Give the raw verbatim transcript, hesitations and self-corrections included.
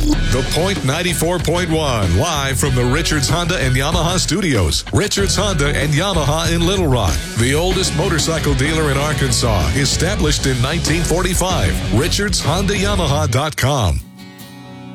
The Point ninety-four point one, live from the Richards Honda and Yamaha studios. Richards Honda and Yamaha in Little Rock, the oldest motorcycle dealer in Arkansas, established in nineteen forty-five. Richards Honda Yamaha dot com.